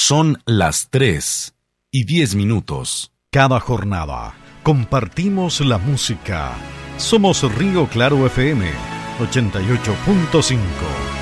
Son las 3:10. Cada jornada compartimos la música. Somos Río Claro FM 88.5.